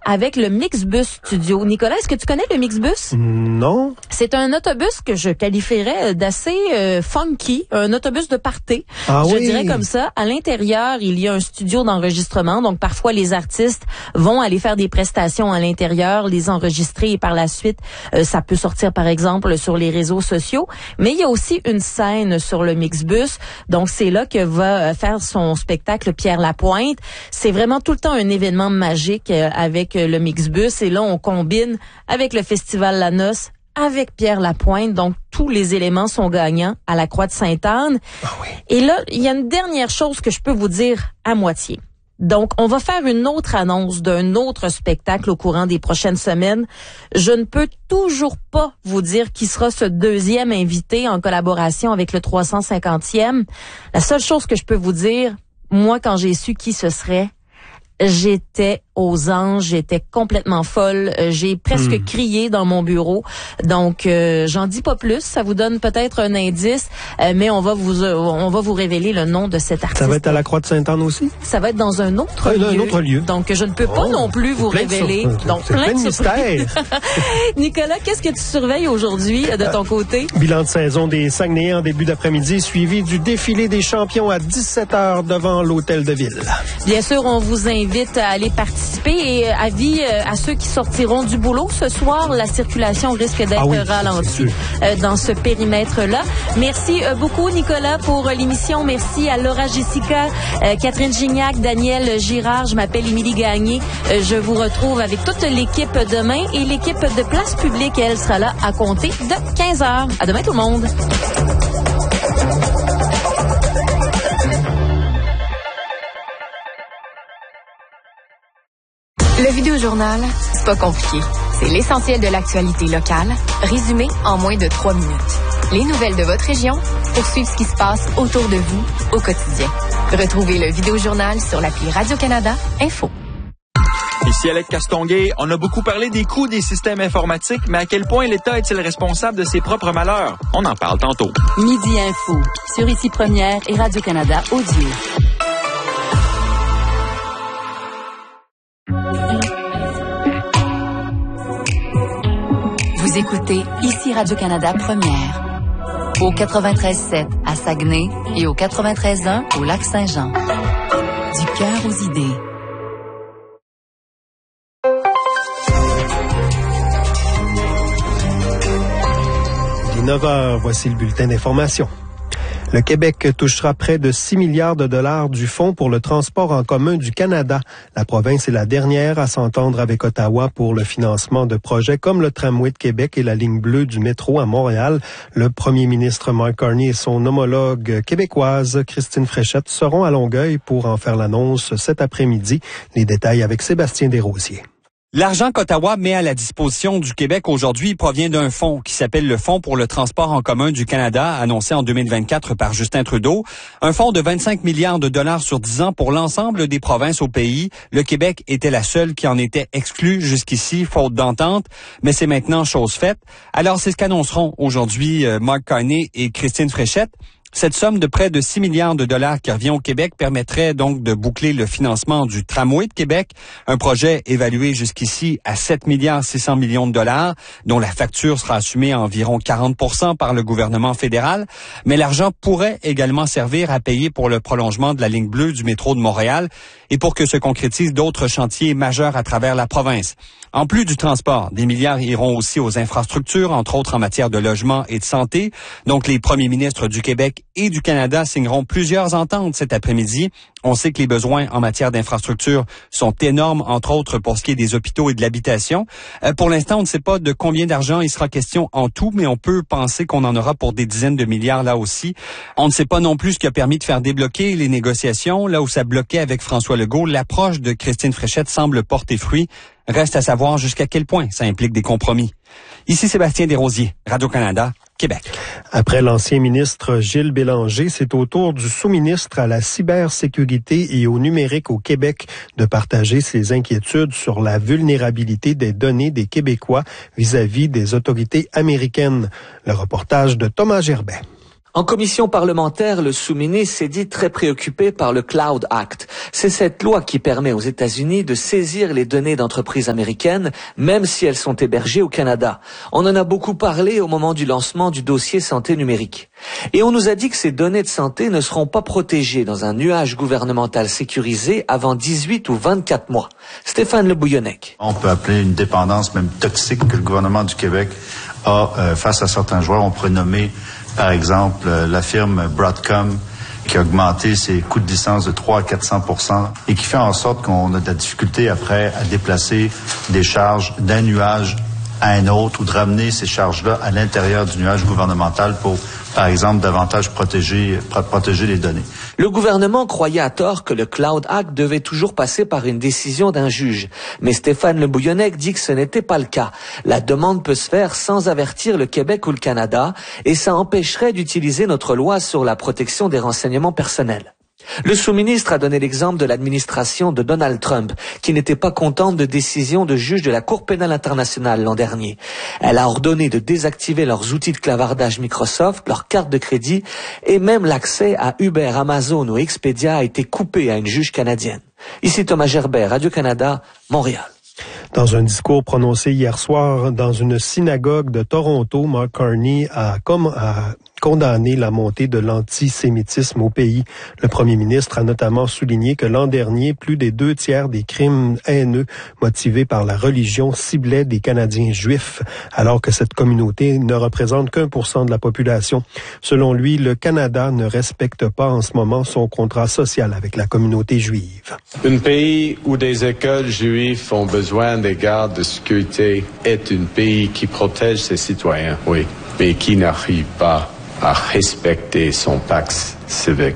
avec le Mixbus Studio. Nicolas, est-ce que tu connais le Mixbus? Non. C'est un autobus que je qualifierais d'assez funky, un autobus de party. Je dirais comme ça. À l'intérieur, il y a un studio d'enregistrement. Donc, parfois, les artistes vont aller faire des prestations à l'intérieur, les enregistrer et par la suite, ça peut sortir, par exemple, sur les réseaux sociaux. Mais il y a aussi une scène sur le Mixbus. Donc, c'est là que va faire son spectacle Pierre Lapointe. C'est vraiment tout le temps un événement magique avec le Mixbus. Et là, on combine avec le Festival La Noce, avec Pierre Lapointe. Donc, tous les éléments sont gagnants à la Croix-de-Sainte-Anne. Et là, il y a une dernière chose que je peux vous dire à moitié. Donc, on va faire une autre annonce d'un autre spectacle au courant des prochaines semaines. Je ne peux toujours pas vous dire qui sera ce deuxième invité en collaboration avec le 350e. La seule chose que je peux vous dire, moi, quand j'ai su qui ce serait, j'étais aux anges, j'étais complètement folle, j'ai presque crié dans mon bureau. Donc j'en dis pas plus, ça vous donne peut-être un indice, mais on va vous révéler le nom de cet artiste. Ça va être à la Croix-de-Sainte-Anne aussi? Ça va être dans un autre lieu. Un autre lieu. Donc je ne peux pas non plus vous révéler. Donc plein de mystères. Nicolas, qu'est-ce que tu surveilles aujourd'hui de ton côté? Bilan de saison des Saguenayens en début d'après-midi, suivi du défilé des champions à 17h devant l'Hôtel de Ville. Bien sûr, on vous invite à aller participer et avis à ceux qui sortiront du boulot ce soir, la circulation risque d'être ralentie dans ce périmètre-là. Merci beaucoup Nicolas pour l'émission. Merci à Laura Jessica, Catherine Gignac, Daniel Girard. Je m'appelle Émilie Gagné. Je vous retrouve avec toute l'équipe demain et l'équipe de Place Publique, elle sera là à compter de 15h. À demain tout le monde. Le Vidéojournal, c'est pas compliqué. C'est l'essentiel de l'actualité locale, résumé en moins de 3 minutes. Les nouvelles de votre région pour suivre ce qui se passe autour de vous au quotidien. Retrouvez le Vidéojournal sur l'appli Radio-Canada Info. Ici Alec Castonguay, on a beaucoup parlé des coûts des systèmes informatiques, mais à quel point l'État est-il responsable de ses propres malheurs? On en parle tantôt. Midi Info, sur Ici Première et Radio-Canada Audio. Vous écoutez Ici Radio-Canada Première, au 93.7 à Saguenay et au 93.1 au Lac-Saint-Jean. Du cœur aux idées. Il est 9h, voici le bulletin d'information. Le Québec touchera près de 6 milliards de dollars du Fonds pour le transport en commun du Canada. La province est la dernière à s'entendre avec Ottawa pour le financement de projets comme le tramway de Québec et la ligne bleue du métro à Montréal. Le premier ministre Mark Carney et son homologue québécoise Christine Fréchette seront à Longueuil pour en faire l'annonce cet après-midi. Les détails avec Sébastien Desrosiers. L'argent qu'Ottawa met à la disposition du Québec aujourd'hui provient d'un fonds qui s'appelle le Fonds pour le transport en commun du Canada, annoncé en 2024 par Justin Trudeau. Un fonds de 25 milliards de dollars sur 10 ans pour l'ensemble des provinces au pays. Le Québec était la seule qui en était exclue jusqu'ici, faute d'entente, mais c'est maintenant chose faite. Alors, c'est ce qu'annonceront aujourd'hui Mark Carney et Christine Fréchette. Cette somme de près de 6 milliards de dollars qui revient au Québec permettrait donc de boucler le financement du tramway de Québec, un projet évalué jusqu'ici à 7 milliards 600 millions de dollars, dont la facture sera assumée à environ 40% par le gouvernement fédéral. Mais l'argent pourrait également servir à payer pour le prolongement de la ligne bleue du métro de Montréal et pour que se concrétisent d'autres chantiers majeurs à travers la province. En plus du transport, des milliards iront aussi aux infrastructures, entre autres en matière de logement et de santé. Donc, les premiers ministres du Québec et du Canada signeront plusieurs ententes cet après-midi. On sait que les besoins en matière d'infrastructure sont énormes, entre autres pour ce qui est des hôpitaux et de l'habitation. Pour l'instant, on ne sait pas de combien d'argent il sera question en tout, mais on peut penser qu'on en aura pour des dizaines de milliards là aussi. On ne sait pas non plus ce qui a permis de faire débloquer les négociations. Là où ça bloquait avec François Legault, l'approche de Christine Fréchette semble porter fruit. Reste à savoir jusqu'à quel point ça implique des compromis. Ici Sébastien Desrosiers, Radio-Canada, Québec. Après l'ancien ministre Gilles Bélanger, c'est au tour du sous-ministre à la cybersécurité et au numérique au Québec de partager ses inquiétudes sur la vulnérabilité des données des Québécois vis-à-vis des autorités américaines. Le reportage de Thomas Gerbet. En commission parlementaire, le sous-ministre s'est dit très préoccupé par le Cloud Act. C'est cette loi qui permet aux États-Unis de saisir les données d'entreprises américaines, même si elles sont hébergées au Canada. On en a beaucoup parlé au moment du lancement du dossier santé numérique. Et on nous a dit que ces données de santé ne seront pas protégées dans un nuage gouvernemental sécurisé avant 18 ou 24 mois. Stéphane Le Bouillonnec. On peut appeler une dépendance même toxique que le gouvernement du Québec a face à certains joueurs. On pourrait nommer par exemple, la firme Broadcom qui a augmenté ses coûts de licence de 300 à 400% et qui fait en sorte qu'on a de la difficulté après à déplacer des charges d'un nuage à un autre ou de ramener ces charges-là à l'intérieur du nuage gouvernemental pour, par exemple, davantage protéger les données. Le gouvernement croyait à tort que le Cloud Act devait toujours passer par une décision d'un juge. Mais Stéphane Le Bouillonnec dit que ce n'était pas le cas. La demande peut se faire sans avertir le Québec ou le Canada et ça empêcherait d'utiliser notre loi sur la protection des renseignements personnels. Le sous-ministre a donné l'exemple de l'administration de Donald Trump, qui n'était pas contente de décisions de juges de la Cour pénale internationale l'an dernier. Elle a ordonné de désactiver leurs outils de clavardage Microsoft, leurs cartes de crédit, et même l'accès à Uber, Amazon ou Expedia a été coupé à une juge canadienne. Ici Thomas Gerbert, Radio-Canada, Montréal. Dans un discours prononcé hier soir dans une synagogue de Toronto, Mark Carney a condamné la montée de l'antisémitisme au pays. Le premier ministre a notamment souligné que l'an dernier, plus des 2/3 des crimes haineux motivés par la religion ciblaient des Canadiens juifs, alors que cette communauté ne représente qu'1% de la population. Selon lui, le Canada ne respecte pas en ce moment son contrat social avec la communauté juive. Un pays où des écoles juives ont besoin des gardes de sécurité est un pays qui protège ses citoyens, oui, mais qui n'arrive pas à respecter son pacte civique.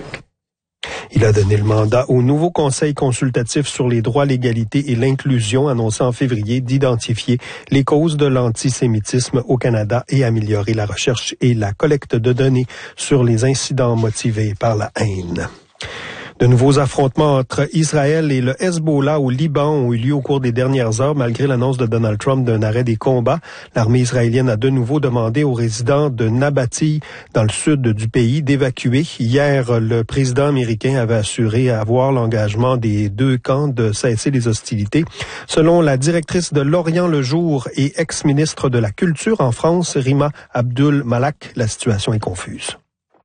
Il a donné le mandat au nouveau Conseil consultatif sur les droits, l'égalité et l'inclusion annoncé en février d'identifier les causes de l'antisémitisme au Canada et améliorer la recherche et la collecte de données sur les incidents motivés par la haine. De nouveaux affrontements entre Israël et le Hezbollah au Liban ont eu lieu au cours des dernières heures, malgré l'annonce de Donald Trump d'un arrêt des combats. L'armée israélienne a de nouveau demandé aux résidents de Nabati, dans le sud du pays, d'évacuer. Hier, le président américain avait assuré avoir l'engagement des deux camps de cesser les hostilités. Selon la directrice de l'Orient le Jour et ex-ministre de la Culture en France, Rima Abdul Malak, la situation est confuse.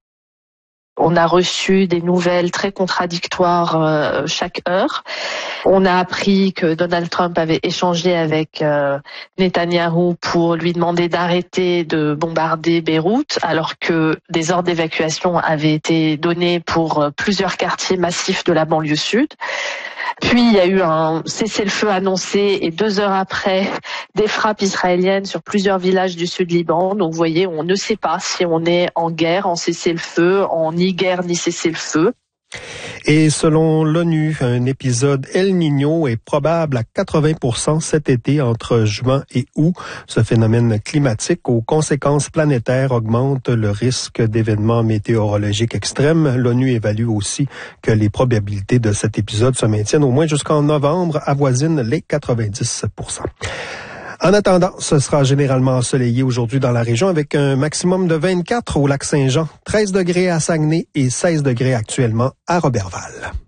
On a reçu des nouvelles très contradictoires chaque heure. On a appris que Donald Trump avait échangé avec Netanyahou pour lui demander d'arrêter de bombarder Beyrouth, alors que des ordres d'évacuation avaient été donnés pour plusieurs quartiers massifs de la banlieue sud. Puis il y a eu un cessez-le-feu annoncé et 2 heures après, des frappes israéliennes sur plusieurs villages du sud Liban. Donc vous voyez, on ne sait pas si on est en guerre, en cessez-le-feu, en ni guerre ni cessez-le-feu. Et selon l'ONU, un épisode El Niño est probable à 80% cet été entre juin et août. Ce phénomène climatique aux conséquences planétaires augmente le risque d'événements météorologiques extrêmes. L'ONU évalue aussi que les probabilités de cet épisode se maintiennent au moins jusqu'en novembre, avoisinent les 90%. En attendant, ce sera généralement ensoleillé aujourd'hui dans la région avec un maximum de 24 au lac Saint-Jean, 13 degrés à Saguenay et 16 degrés actuellement à Roberval.